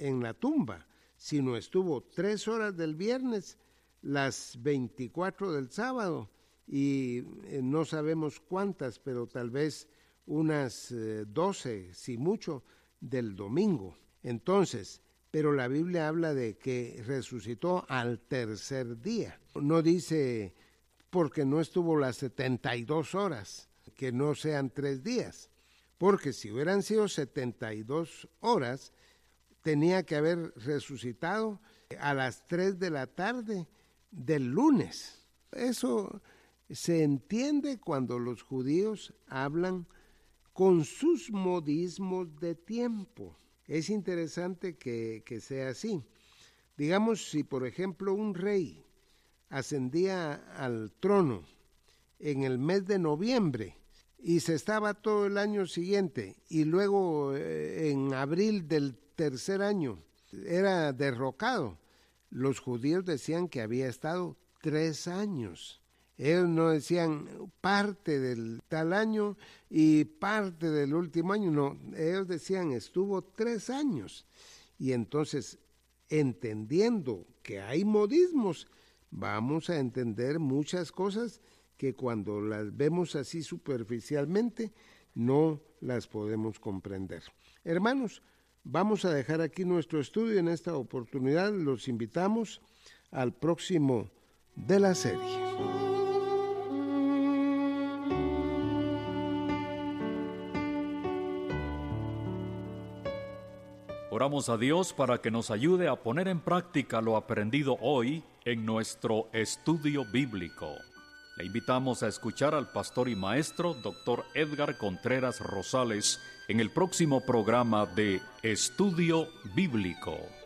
en la tumba, sino estuvo 3 horas del viernes, las 24 del sábado, y no sabemos cuántas, pero tal vez unas 12, si mucho, del domingo. Entonces, pero la Biblia habla de que resucitó al tercer día. No dice porque no estuvo las 72 horas, que no sean 3 días. Porque si hubieran sido 72 horas, tenía que haber resucitado a las 3 de la tarde del lunes. Eso se entiende cuando los judíos hablan con sus modismos de tiempo. Es interesante que sea así. Digamos, si por ejemplo un rey ascendía al trono en el mes de noviembre y se estaba todo el año siguiente, y luego en abril del tercer año era derrocado, los judíos decían que había estado 3 años. Ellos no decían parte del tal año y parte del último año, no, ellos decían estuvo 3 años. Y entonces, entendiendo que hay modismos, vamos a entender muchas cosas que cuando las vemos así superficialmente, no las podemos comprender. Hermanos, vamos a dejar aquí nuestro estudio en esta oportunidad. Los invitamos al próximo de la serie. Oramos a Dios para que nos ayude a poner en práctica lo aprendido hoy en nuestro estudio bíblico. Le invitamos a escuchar al pastor y maestro Dr. Edgar Contreras Rosales en el próximo programa de Estudio Bíblico.